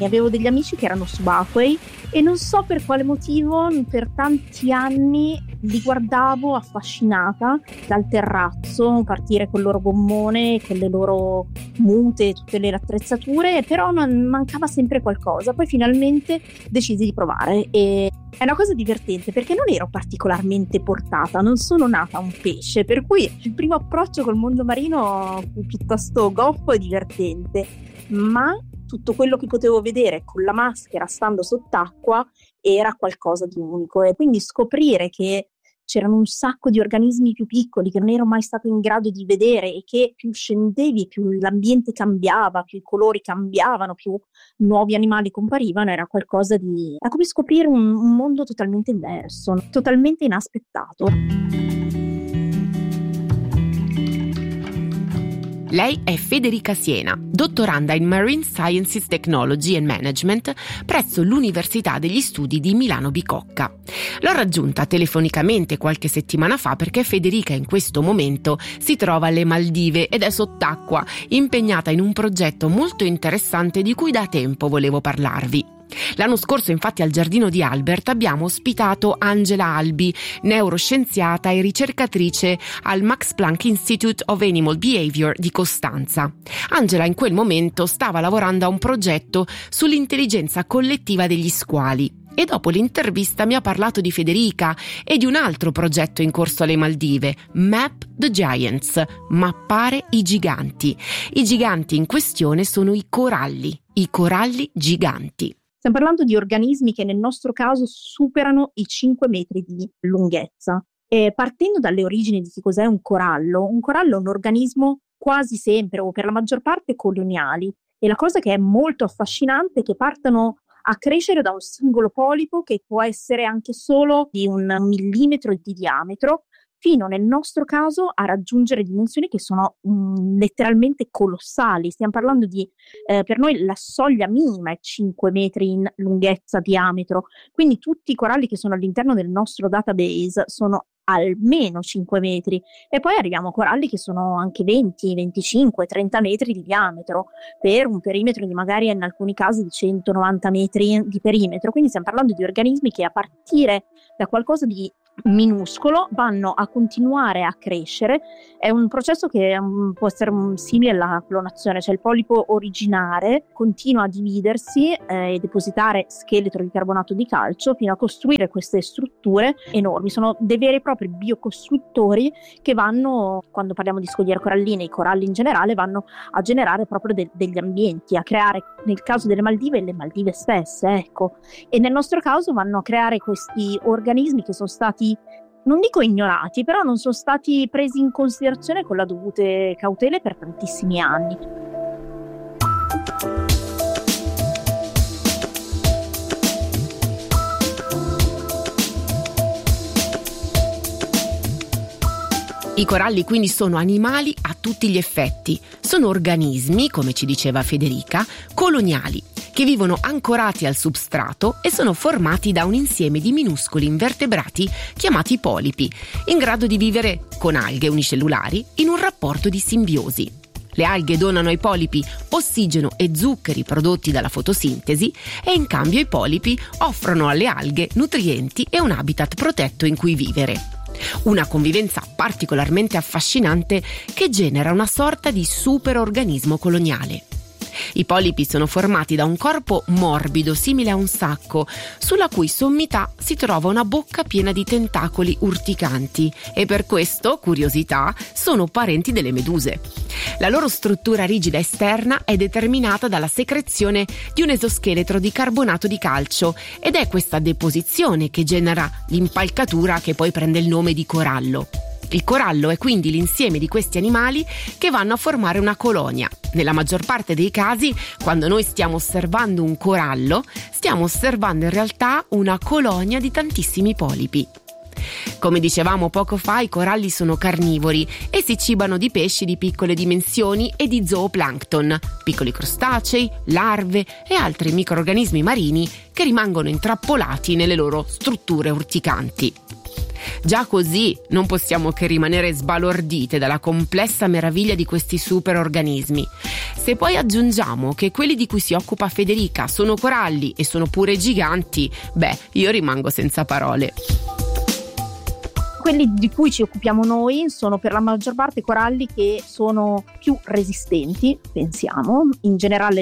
avevo degli amici che erano subacquei e non so per quale motivo per tanti anni li guardavo affascinata dal terrazzo partire col loro gommone, con le loro mute, tutte le attrezzature, però mancava sempre qualcosa. Poi finalmente decisi di provare e è una cosa divertente perché non ero particolarmente portata, non sono nata un pesce, per cui il primo approccio col mondo marino fu piuttosto goffo e divertente, ma tutto quello che potevo vedere con la maschera stando sott'acqua era qualcosa di unico, e quindi scoprire che c'erano un sacco di organismi più piccoli che non ero mai stato in grado di vedere e che più scendevi più l'ambiente cambiava, più i colori cambiavano, più nuovi animali comparivano, era qualcosa di... Era come scoprire un mondo totalmente diverso, totalmente inaspettato. Lei è Federica Siena, dottoranda in Marine Sciences Technology and Management presso l'Università degli Studi di Milano Bicocca. L'ho raggiunta telefonicamente qualche settimana fa perché Federica in questo momento si trova alle Maldive ed è sott'acqua, impegnata in un progetto molto interessante di cui da tempo volevo parlarvi. L'anno scorso infatti al Giardino di Albert abbiamo ospitato Angela Albi, neuroscienziata e ricercatrice al Max Planck Institute of Animal Behavior di Costanza. Angela in quel momento stava lavorando a un progetto sull'intelligenza collettiva degli squali e dopo l'intervista mi ha parlato di Federica e di un altro progetto in corso alle Maldive, Map the Giants, mappare i giganti. I giganti in questione sono i coralli giganti. Stiamo parlando di organismi che nel nostro caso superano i 5 metri di lunghezza. E partendo dalle origini di che cos'è un corallo è un organismo quasi sempre o per la maggior parte coloniali. E la cosa che è molto affascinante è che partano a crescere da un singolo polipo che può essere anche solo di 1 millimetro di diametro, fino nel nostro caso a raggiungere dimensioni che sono letteralmente colossali. Stiamo parlando di, per noi la soglia minima è 5 metri in lunghezza, diametro, quindi tutti i coralli che sono all'interno del nostro database sono almeno 5 metri e poi arriviamo a coralli che sono anche 20, 25, 30 metri di diametro per un perimetro di magari in alcuni casi di 190 metri di perimetro, quindi stiamo parlando di organismi che a partire da qualcosa di minuscolo vanno a continuare a crescere. È un processo che può essere simile alla clonazione, cioè il polipo originare continua a dividersi e depositare scheletro di carbonato di calcio fino a costruire queste strutture enormi. Sono dei veri e propri biocostruttori che vanno, quando parliamo di scogliere coralline, i coralli in generale, vanno a generare proprio degli ambienti, a creare, nel caso delle Maldive, le Maldive stesse, ecco, e nel nostro caso vanno a creare questi organismi che sono stati, non dico ignorati, però non sono stati presi in considerazione con le dovute cautele per tantissimi anni. I coralli quindi sono animali a tutti gli effetti, sono organismi, come ci diceva Federica, coloniali, che vivono ancorati al substrato e sono formati da un insieme di minuscoli invertebrati chiamati polipi, in grado di vivere con alghe unicellulari in un rapporto di simbiosi. Le alghe donano ai polipi ossigeno e zuccheri prodotti dalla fotosintesi e in cambio i polipi offrono alle alghe nutrienti e un habitat protetto in cui vivere. Una convivenza particolarmente affascinante che genera una sorta di superorganismo coloniale. I polipi sono formati da un corpo morbido simile a un sacco, sulla cui sommità si trova una bocca piena di tentacoli urticanti e per questo, curiosità, sono parenti delle meduse. La loro struttura rigida esterna è determinata dalla secrezione di un esoscheletro di carbonato di calcio ed è questa deposizione che genera l'impalcatura che poi prende il nome di corallo. Il corallo è quindi l'insieme di questi animali che vanno a formare una colonia. Nella maggior parte dei casi, quando noi stiamo osservando un corallo, stiamo osservando in realtà una colonia di tantissimi polipi. Come dicevamo poco fa, i coralli sono carnivori e si cibano di pesci di piccole dimensioni e di zooplancton, piccoli crostacei, larve e altri microrganismi marini che rimangono intrappolati nelle loro strutture urticanti. Già così non possiamo che rimanere sbalordite dalla complessa meraviglia di questi superorganismi. Se poi aggiungiamo che quelli di cui si occupa Federica sono coralli e sono pure giganti, io rimango senza parole. Quelli di cui ci occupiamo noi sono per la maggior parte coralli che sono più resistenti, pensiamo. In generale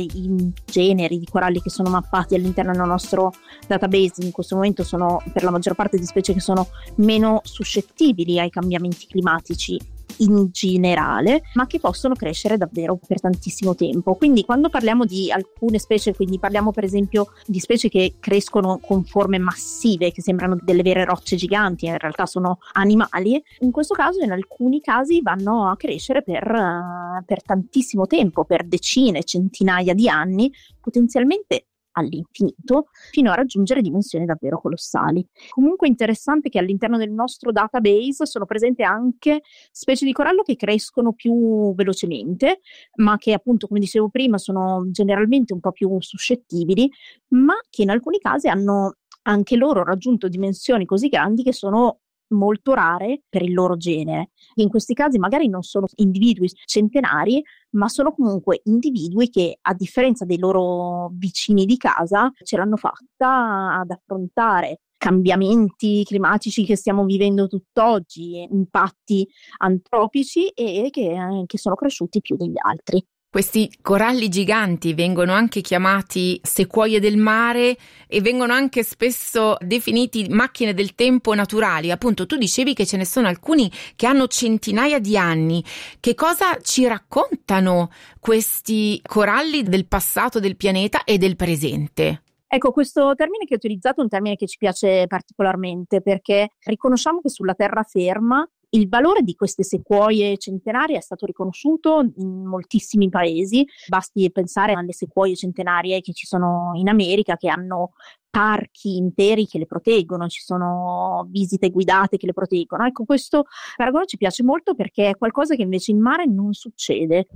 i generi di coralli che sono mappati all'interno del nostro database in questo momento sono per la maggior parte di specie che sono meno suscettibili ai cambiamenti climatici in generale, ma che possono crescere davvero per tantissimo tempo. Quindi quando parliamo di alcune specie, quindi parliamo per esempio di specie che crescono con forme massive, che sembrano delle vere rocce giganti, in realtà sono animali, in questo caso in alcuni casi vanno a crescere per tantissimo tempo, per decine, centinaia di anni, potenzialmente all'infinito, fino a raggiungere dimensioni davvero colossali. Comunque è interessante che all'interno del nostro database sono presenti anche specie di corallo che crescono più velocemente, ma che appunto, come dicevo prima, sono generalmente un po' più suscettibili, ma che in alcuni casi hanno anche loro raggiunto dimensioni così grandi che sono molto rare per il loro genere. In questi casi magari non sono individui centenari, ma sono comunque individui che, a differenza dei loro vicini di casa, ce l'hanno fatta ad affrontare cambiamenti climatici che stiamo vivendo tutt'oggi, impatti antropici e che sono cresciuti più degli altri. Questi coralli giganti vengono anche chiamati sequoie del mare e vengono anche spesso definiti macchine del tempo naturali. Appunto, tu dicevi che ce ne sono alcuni che hanno centinaia di anni. Che cosa ci raccontano questi coralli del passato del pianeta e del presente? Ecco, questo termine che ho utilizzato è un termine che ci piace particolarmente perché riconosciamo che sulla terraferma il valore di queste sequoie centenarie è stato riconosciuto in moltissimi paesi. Basti pensare alle sequoie centenarie che ci sono in America, che hanno parchi interi che le proteggono, ci sono visite guidate che le proteggono. Ecco, questo paragone ci piace molto perché è qualcosa che invece in mare non succede.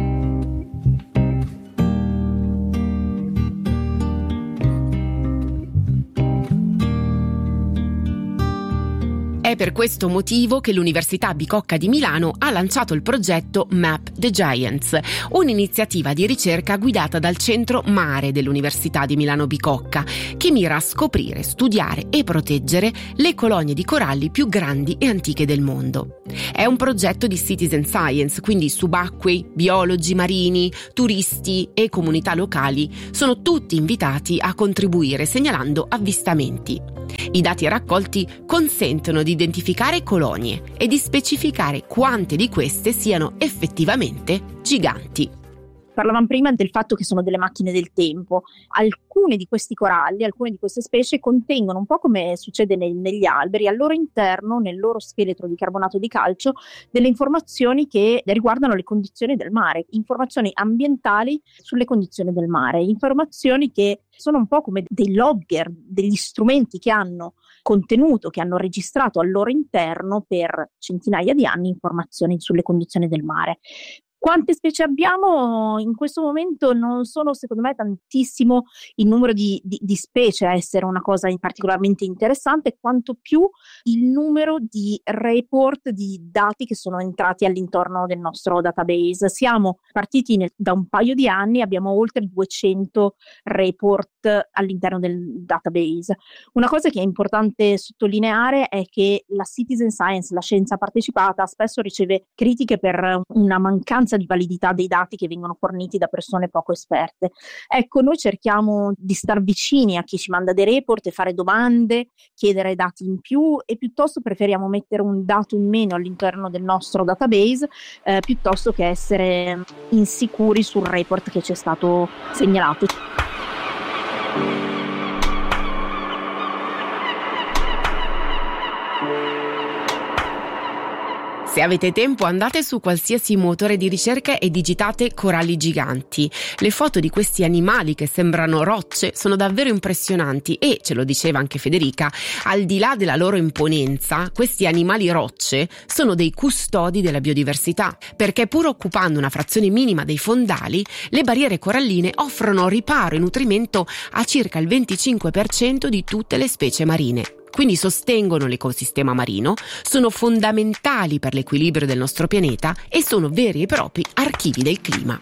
È per questo motivo che l'Università Bicocca di Milano ha lanciato il progetto Map the Giants, un'iniziativa di ricerca guidata dal Centro Mare dell'Università di Milano Bicocca, che mira a scoprire, studiare e proteggere le colonie di coralli più grandi e antiche del mondo. È un progetto di citizen science, quindi subacquei, biologi marini, turisti e comunità locali sono tutti invitati a contribuire segnalando avvistamenti. I dati raccolti consentono di identificare colonie e di specificare quante di queste siano effettivamente giganti. Parlavamo prima del fatto che sono delle macchine del tempo. Alcuni di questi coralli, alcune di queste specie contengono, un po' come succede negli alberi, al loro interno, nel loro scheletro di carbonato di calcio, delle informazioni che riguardano le condizioni del mare, informazioni ambientali sulle condizioni del mare, informazioni che sono un po' come dei logger, degli strumenti che hanno contenuto, che hanno registrato al loro interno per centinaia di anni informazioni sulle condizioni del mare. Quante specie abbiamo? In questo momento non sono, secondo me, tantissimo il numero di specie a essere una cosa particolarmente interessante, quanto più il numero di report, di dati che sono entrati all'interno del nostro database. Siamo partiti da un paio di anni, abbiamo oltre 200 report all'interno del database. Una cosa che è importante sottolineare è che la citizen science, la scienza partecipata, spesso riceve critiche per una mancanza di validità dei dati che vengono forniti da persone poco esperte. Ecco, noi cerchiamo di star vicini a chi ci manda dei report e fare domande, chiedere dati in più, e piuttosto preferiamo mettere un dato in meno all'interno del nostro database piuttosto che essere insicuri sul report che ci è stato segnalato. Se avete tempo, andate su qualsiasi motore di ricerca e digitate coralli giganti. Le foto di questi animali che sembrano rocce sono davvero impressionanti e, ce lo diceva anche Federica, al di là della loro imponenza, questi animali rocce sono dei custodi della biodiversità, perché pur occupando una frazione minima dei fondali, le barriere coralline offrono riparo e nutrimento a circa il 25% di tutte le specie marine. quindi sostengono l'ecosistema marino, sono fondamentali per l'equilibrio del nostro pianeta e sono veri e propri archivi del clima.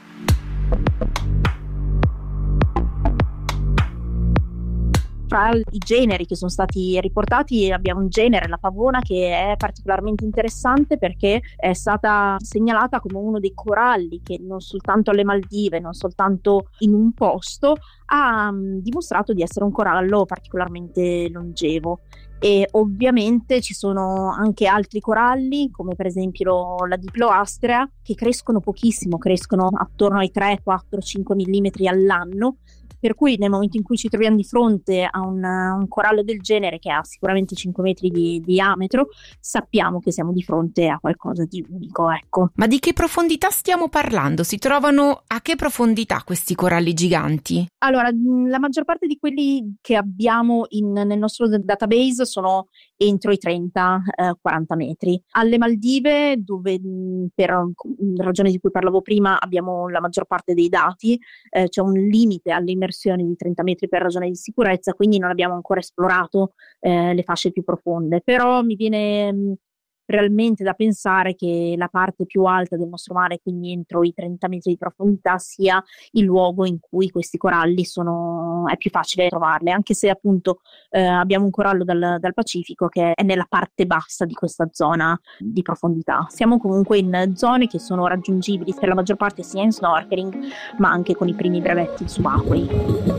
Tra i generi che sono stati riportati abbiamo un genere, la pavona, che è particolarmente interessante perché è stata segnalata come uno dei coralli che non soltanto alle Maldive, non soltanto in un posto, ha dimostrato di essere un corallo particolarmente longevo. E ovviamente ci sono anche altri coralli, come per esempio la Diploastrea, che crescono pochissimo, crescono attorno ai 3, 4, 5 mm all'anno. Per cui nel momento in cui ci troviamo di fronte a un corallo del genere, che ha sicuramente 5 metri di diametro, sappiamo che siamo di fronte a qualcosa di unico, ecco. Ma di che profondità stiamo parlando? Si trovano a che profondità questi coralli giganti? Allora, la maggior parte di quelli che abbiamo nel nostro database sono entro i 30-40 metri. Alle Maldive, dove per ragioni di cui parlavo prima abbiamo la maggior parte dei dati, c'è un limite all'immersione di 30 metri per ragione di sicurezza, quindi non abbiamo ancora esplorato le fasce più profonde, però mi viene realmente da pensare che la parte più alta del nostro mare, quindi entro i 30 metri di profondità, sia il luogo in cui questi coralli è più facile trovarli, anche se appunto abbiamo un corallo dal Pacifico che è nella parte bassa di questa zona di profondità. Siamo comunque in zone che sono raggiungibili per la maggior parte sia in snorkeling ma anche con i primi brevetti subacquei.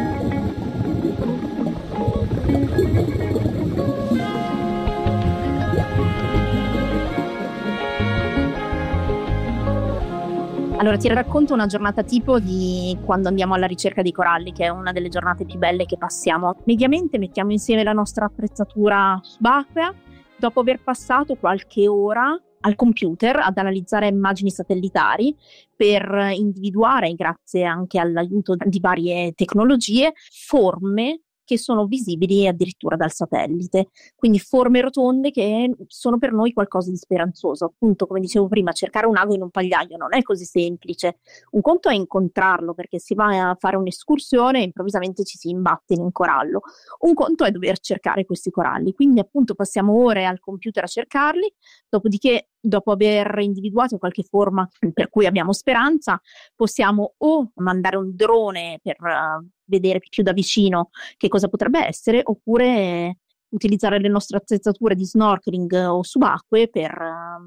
Allora, ti racconto una giornata tipo di quando andiamo alla ricerca dei coralli, che è una delle giornate più belle che passiamo. Mediamente mettiamo insieme la nostra attrezzatura subacquea, dopo aver passato qualche ora al computer ad analizzare immagini satellitari per individuare, grazie anche all'aiuto di varie tecnologie, forme che sono visibili addirittura dal satellite, quindi forme rotonde che sono per noi qualcosa di speranzoso. Appunto, come dicevo prima, cercare un ago in un pagliaio non è così semplice. Un conto è incontrarlo, perché si va a fare un'escursione e improvvisamente ci si imbatte in un corallo. Un conto è dover cercare questi coralli, quindi appunto passiamo ore al computer a cercarli, dopodiché, dopo aver individuato qualche forma per cui abbiamo speranza, possiamo o mandare un drone per vedere più da vicino che cosa potrebbe essere, oppure utilizzare le nostre attrezzature di snorkeling o subacquee per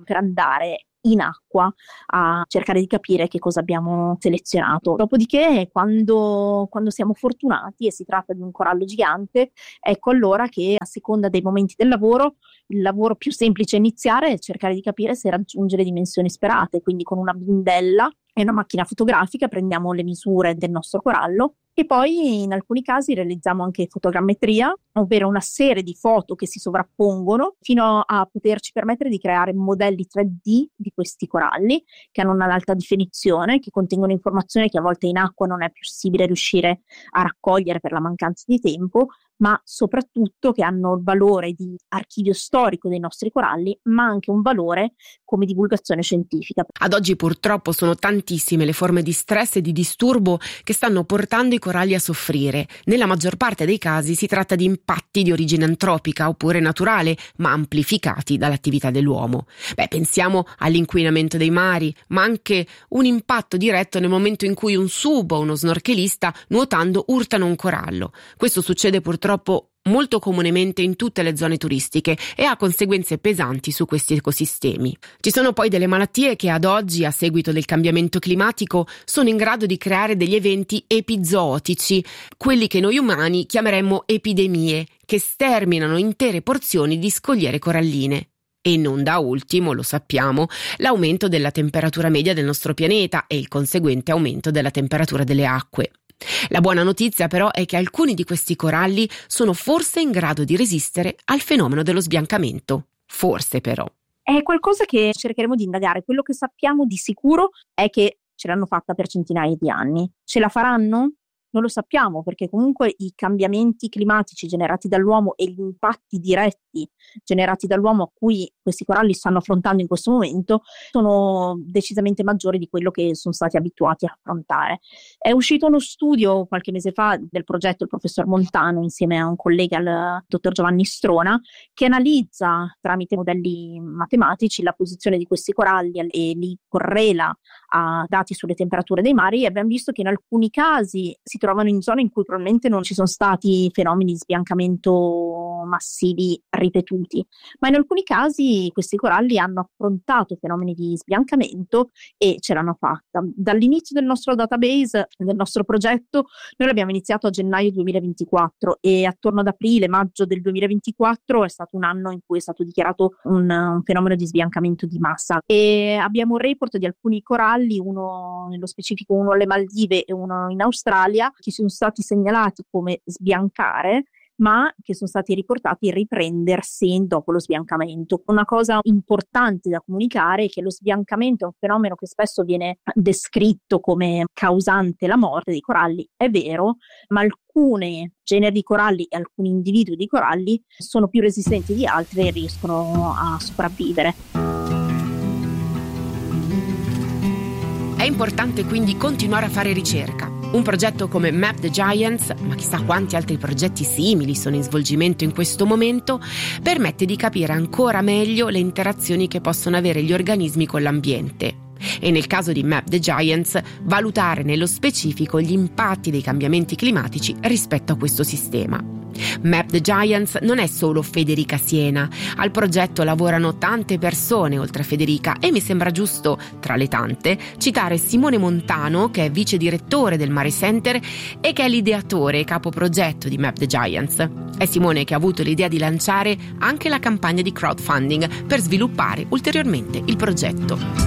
andare in acqua a cercare di capire che cosa abbiamo selezionato. Dopodiché, quando siamo fortunati e si tratta di un corallo gigante, ecco allora che, a seconda dei momenti del lavoro, il lavoro più semplice iniziare è cercare di capire se raggiunge le dimensioni sperate, quindi con una bindella e una macchina fotografica prendiamo le misure del nostro corallo e poi in alcuni casi realizziamo anche fotogrammetria, ovvero una serie di foto che si sovrappongono fino a poterci permettere di creare modelli 3D di questi coralli che hanno un'alta definizione, che contengono informazioni che a volte in acqua non è possibile riuscire a raccogliere per la mancanza di tempo, ma soprattutto che hanno il valore di archivio storico dei nostri coralli, ma anche un valore come divulgazione scientifica. Ad oggi purtroppo sono tantissime le forme di stress e di disturbo che stanno portando i coralli a soffrire. Nella maggior parte dei casi si tratta di impatti di origine antropica oppure naturale, ma amplificati dall'attività dell'uomo. Pensiamo all'inquinamento dei mari, ma anche un impatto diretto nel momento in cui un sub o uno snorkelista nuotando urtano un corallo. Questo succede purtroppo molto comunemente in tutte le zone turistiche e ha conseguenze pesanti su questi ecosistemi. Ci sono poi delle malattie che ad oggi, a seguito del cambiamento climatico, sono in grado di creare degli eventi epizootici, quelli che noi umani chiameremmo epidemie, che sterminano intere porzioni di scogliere coralline. E non da ultimo, lo sappiamo, l'aumento della temperatura media del nostro pianeta e il conseguente aumento della temperatura delle acque. La buona notizia però è che alcuni di questi coralli sono forse in grado di resistere al fenomeno dello sbiancamento. Forse però. È qualcosa che cercheremo di indagare. Quello che sappiamo di sicuro è che ce l'hanno fatta per centinaia di anni. Ce la faranno? Non lo sappiamo, perché comunque i cambiamenti climatici generati dall'uomo e gli impatti diretti generati dall'uomo a cui questi coralli stanno affrontando in questo momento sono decisamente maggiori di quello che sono stati abituati a affrontare. È uscito uno studio qualche mese fa del progetto il professor Montano insieme a un collega, il dottor Giovanni Strona, che analizza tramite modelli matematici la posizione di questi coralli e li correla a dati sulle temperature dei mari, e abbiamo visto che in alcuni casi si trovano in zone in cui probabilmente non ci sono stati fenomeni di sbiancamento massivi ripetuti, ma in alcuni casi questi coralli hanno affrontato fenomeni di sbiancamento e ce l'hanno fatta. Dall'inizio del nostro database, del nostro progetto, noi l'abbiamo iniziato a gennaio 2024 e attorno ad aprile-maggio del 2024 è stato un anno in cui è stato dichiarato un fenomeno di sbiancamento di massa, e abbiamo un report di alcuni coralli, uno nello specifico, uno alle Maldive e uno in Australia, che sono stati segnalati come sbiancare, ma che sono stati riportati riprendersi dopo lo sbiancamento. Una cosa importante da comunicare è che lo sbiancamento è un fenomeno che spesso viene descritto come causante la morte dei coralli. È vero, ma alcuni generi di coralli e alcuni individui di coralli sono più resistenti di altri e riescono a sopravvivere. È importante quindi continuare a fare ricerca. Un progetto come Map the Giants, ma chissà quanti altri progetti simili sono in svolgimento in questo momento, permette di capire ancora meglio le interazioni che possono avere gli organismi con l'ambiente. E nel caso di Map the Giants, valutare nello specifico gli impatti dei cambiamenti climatici rispetto a questo sistema. Map the Giants non è solo Federica Siena, al progetto lavorano tante persone oltre a Federica, e mi sembra giusto, tra le tante, citare Simone Montano, che è vice direttore del Mare Center e che è l'ideatore e capoprogetto di Map the Giants. È Simone che ha avuto l'idea di lanciare anche la campagna di crowdfunding per sviluppare ulteriormente il progetto.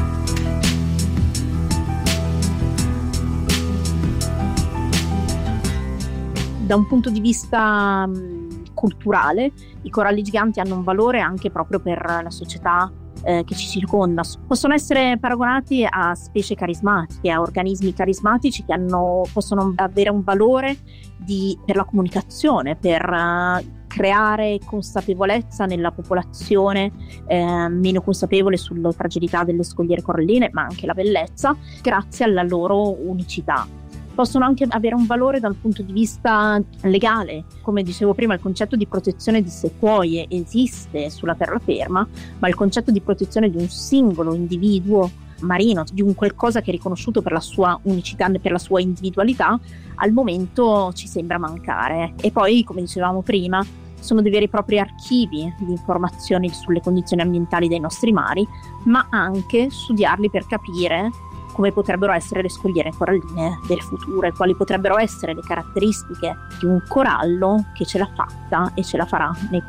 Da un punto di vista culturale, i coralli giganti hanno un valore anche proprio per la società che ci circonda. Possono essere paragonati a specie carismatiche, a organismi carismatici che possono avere un valore per la comunicazione, per creare consapevolezza nella popolazione meno consapevole sulla fragilità delle scogliere coralline, ma anche la bellezza, grazie alla loro unicità. Possono anche avere un valore dal punto di vista legale. Come dicevo prima, il concetto di protezione di sequoie esiste sulla terraferma, ma il concetto di protezione di un singolo individuo marino, di un qualcosa che è riconosciuto per la sua unicità e per la sua individualità, al momento ci sembra mancare. E poi, come dicevamo prima, sono dei veri e propri archivi di informazioni sulle condizioni ambientali dei nostri mari, ma anche studiarli per capire come potrebbero essere le scogliere coralline del futuro e quali potrebbero essere le caratteristiche di un corallo che ce l'ha fatta e ce la farà nei